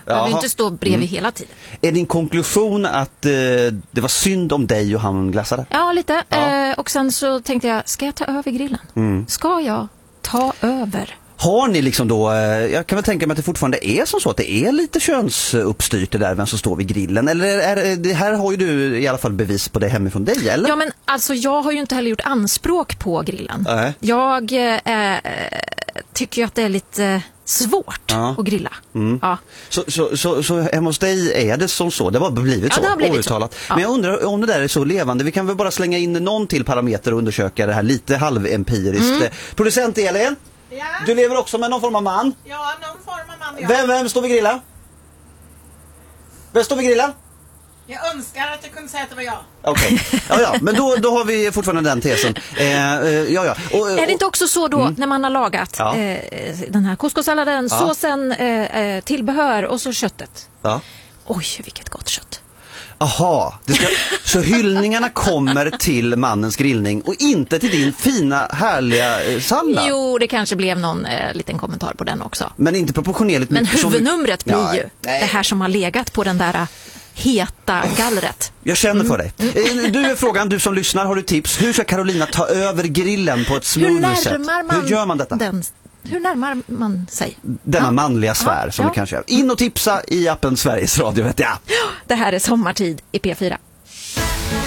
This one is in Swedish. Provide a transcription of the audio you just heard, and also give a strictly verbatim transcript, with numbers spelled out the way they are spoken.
behöver ju inte stå bredvid mm. hela tiden. Är din konklusion att eh, det var synd om dig och han glassade? Ja, lite. Ja. Eh, och sen så tänkte jag, ska jag ta över grillen? Mm. Ska jag ta över? Har ni liksom då, jag kan väl tänka mig att det fortfarande är som så att det är lite könsuppstyrt det där vem som står vid grillen, eller är det här har ju du i alla fall bevis på det hemifrån dig, eller? Ja, men alltså jag har ju inte heller gjort anspråk på grillen. Äh. Jag äh, tycker ju att det är lite svårt ja. att grilla. Mm. Ja. Så, så, så, så hemma hos dig är det som så, det har blivit ja, så, det har blivit outtalat. Så. Ja. Men jag undrar om det där är så levande, vi kan väl bara slänga in någon till parameter och undersöka det här lite halvempiriskt. Mm. Producent Elin? Ja. Du lever också med någon form av man? Ja, någon form av man. Ja. Vem, vem står vid grillen? Vem står vid grillen? Jag önskar att jag kunde säga att det var jag. Okej, okay. ja, ja, men då, då har vi fortfarande den tesen. Eh, eh, ja, ja. Och, och, är det inte också så då mm. när man har lagat ja. eh, den här couscous-salladen, ja. såsen, eh, tillbehör och så köttet? Ja. Oj, vilket gott kött. Aha, det ska, så hyllningarna kommer till mannens grillning och inte till din fina, härliga eh, sallad? Jo, det kanske blev någon eh, liten kommentar på den också. Men inte proportionerligt. Men huvudnumret som... blir ja, ju nej. det här som har legat på den där heta gallret. Jag känner för dig. Mm. Du är frågan, du som lyssnar, har du tips? Hur ska Carolina ta över grillen på ett smooth sätt? Hur gör man detta? Den, hur närmar man sig? Denna ja. manliga sfär ja. som ja. vi kanske gör. In och tipsa i appen Sveriges Radio, vet jag. Det här är Sommartid i P fyra.